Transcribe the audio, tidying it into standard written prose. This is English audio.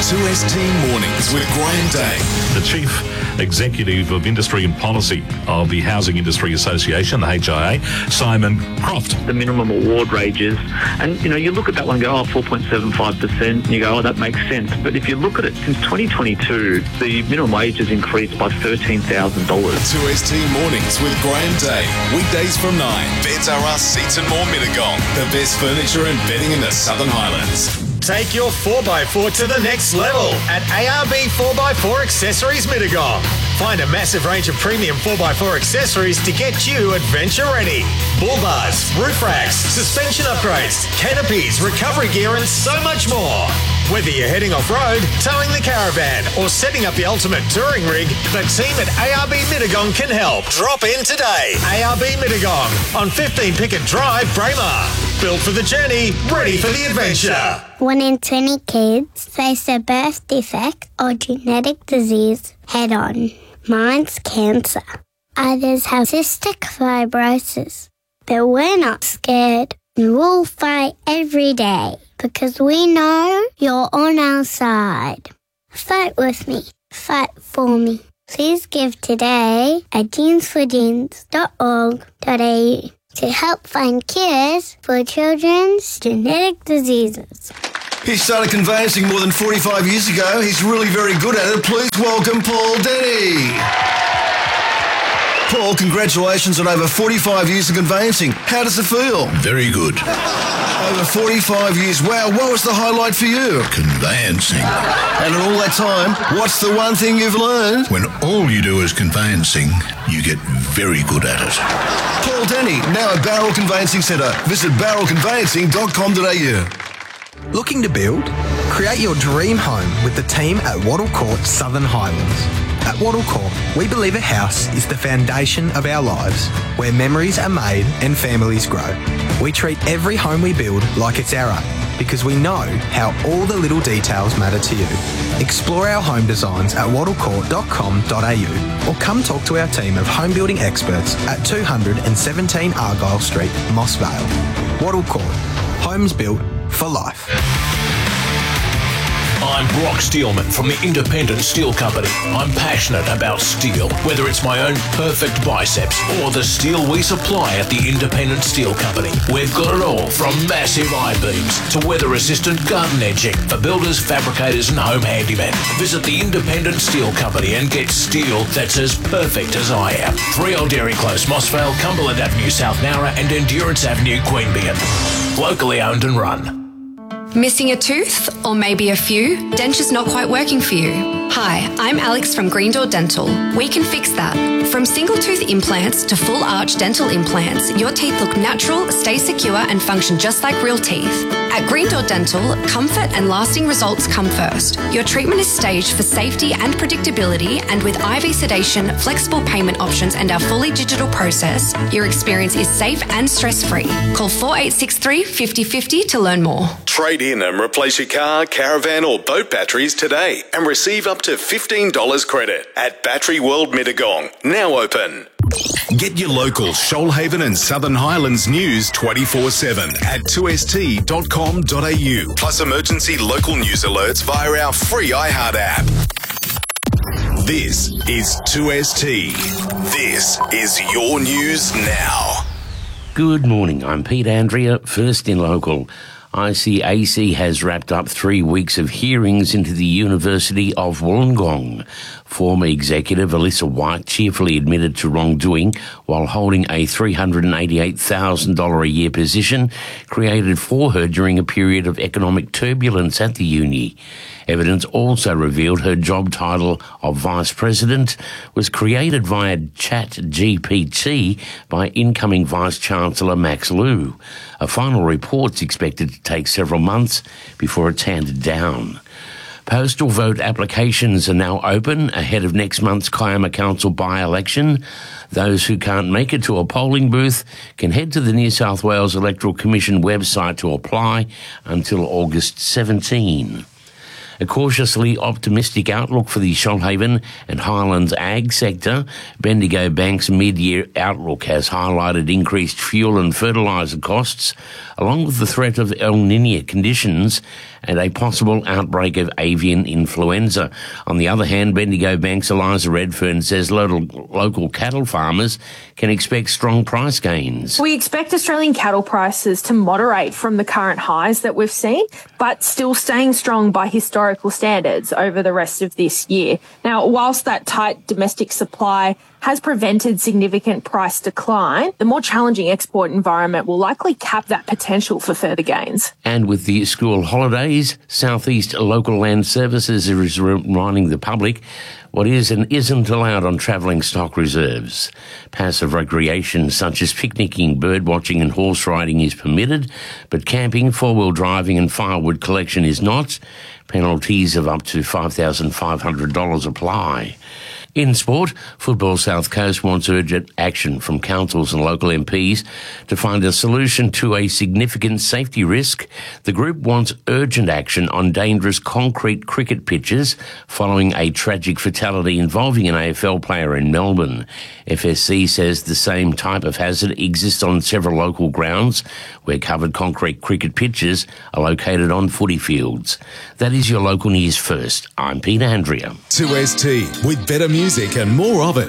2ST Mornings with Graham Day. The Chief Executive of Industry and Policy of the Housing Industry Association, the HIA, Simon Croft. The minimum award ranges, and you look at that one and go, 4.75%, and you go, that makes sense. But if you look at it, since 2022, the minimum wage has increased by $13,000. 2ST Mornings with Graham Day. Weekdays from 9. Beds R Us Seats and More Mittagong. The best furniture and bedding in the Southern Highlands. Take your 4x4 to the next level at ARB 4x4 Accessories Mittagong. Find a massive range of premium 4x4 accessories to get you adventure ready. Bull bars, roof racks, suspension upgrades, canopies, recovery gear and so much more. Whether you're heading off-road, towing the caravan or setting up the ultimate touring rig, the team at ARB Mittagong can help. Drop in today. ARB Mittagong on 15 Pickett Drive, Braemar. Built for the journey, ready for the adventure. 1 in 20 kids face a birth defect or genetic disease head-on. Mine's cancer. Others have cystic fibrosis. But we're not scared. We'll fight every day because we know you're on our side. Fight with me. Fight for me. Please give today at jeansforjeans.org.au to help find cures for children's genetic diseases. He started conveyancing more than 45 years ago. He's really very good at it. Please welcome Paul Denny. Paul, congratulations on over 45 years of conveyancing. How does it feel? Very good. Over 45 years. Wow, what was the highlight for you? Conveyancing. And in all that time, what's the one thing you've learned? When all you do is conveyancing, you get very good at it. Paul Denny, now at Barrel Conveyancing Centre. Visit barrelconveyancing.com.au. Looking to build? Create your dream home with the team at Wattle Court Southern Highlands. At Wattle Court, we believe a house is the foundation of our lives, where memories are made and families grow. We treat every home we build like it's our own, because we know how all the little details matter to you. Explore our home designs at wattlecourt.com.au or come talk to our team of home building experts at 217 Argyle Street, Moss Vale. Wattle Court. Homes built for life. I'm Brock Steelman from the Independent Steel Company. I'm passionate about steel, whether it's my own perfect biceps or the steel we supply at the Independent Steel Company. We've got it all from massive I-beams to weather-resistant garden edging for builders, fabricators and home handymen. Visit the Independent Steel Company and get steel that's as perfect as I am. 3 Old Dairy Close, Moss Vale, Cumberland Avenue, South Nowra and Endurance Avenue, Queanbeyan. Locally owned and run. Missing a tooth or maybe a few? Denture's not quite working for you. Hi, I'm Alex from Green Door Dental. We can fix that. From single tooth implants to full arch dental implants, your teeth look natural, stay secure and function just like real teeth. At Green Door Dental, comfort and lasting results come first. Your treatment is staged for safety and predictability, and with IV sedation, flexible payment options and our fully digital process, your experience is safe and stress-free. Call 4863 5050 to learn more. Trade in and replace your car, caravan or boat batteries today and receive up to $15 credit at Battery World Mittagong. Now open. Get your local Shoalhaven and Southern Highlands news 24/7 at 2st.com.au. Plus emergency local news alerts via our free iHeart app. This is 2ST. This is your news now. Good morning. I'm Pete Andrea, first in local. ICAC has wrapped up 3 weeks of hearings into the University of Wollongong. Former executive Alyssa White cheerfully admitted to wrongdoing while holding a $388,000 a year position created for her during a period of economic turbulence at the uni. Evidence also revealed her job title of Vice President was created via ChatGPT by incoming Vice-Chancellor Max Liu. A final report's expected to take several months before it's handed down. Postal vote applications are now open ahead of next month's Kiama Council by-election. Those who can't make it to a polling booth can head to the New South Wales Electoral Commission website to apply until August 17. A cautiously optimistic outlook for the Shoalhaven and Highlands ag sector. Bendigo Bank's mid-year outlook has highlighted increased fuel and fertiliser costs, along with the threat of El Niño conditions and a possible outbreak of avian influenza. On the other hand, Bendigo Bank's Eliza Redfern says local cattle farmers can expect strong price gains. We expect Australian cattle prices to moderate from the current highs that we've seen, but still staying strong by historical standards over the rest of this year. Now, whilst that tight domestic supply has prevented significant price decline, the more challenging export environment will likely cap that potential for further gains. And with the school holidays, Southeast Local Land Services is reminding the public what is and isn't allowed on travelling stock reserves. Passive recreation such as picnicking, birdwatching and horse riding is permitted, but camping, four-wheel driving and firewood collection is not. Penalties of up to $5,500 apply. In sport, Football South Coast wants urgent action from councils and local MPs to find a solution to a significant safety risk. The group wants urgent action on dangerous concrete cricket pitches following a tragic fatality involving an AFL player in Melbourne. FSC says the same type of hazard exists on several local grounds where covered concrete cricket pitches are located on footy fields. That is your local news first. I'm Pete Andrea. 2ST with better music and more of it.